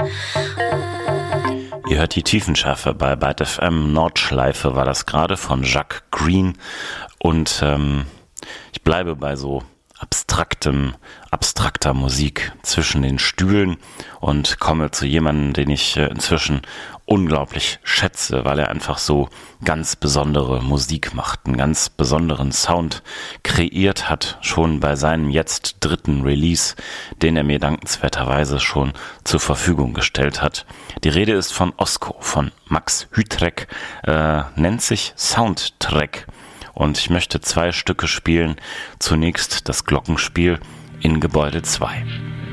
Ihr hört die Tiefenschärfe bei Byte FM. Nordschleife war das gerade von Jacques Green. Und ich bleibe bei so abstrakter Musik zwischen den Stühlen und komme zu jemandem, den ich inzwischen unglaublich schätze, weil er einfach so ganz besondere Musik macht, einen ganz besonderen Sound kreiert hat, schon bei seinem jetzt 3. Release, den er mir dankenswerterweise schon zur Verfügung gestellt hat. Die Rede ist von Osko, von Max Hütrek, nennt sich Soundtrack. Und ich möchte 2 Stücke spielen. Zunächst das Glockenspiel in Gebäude 2.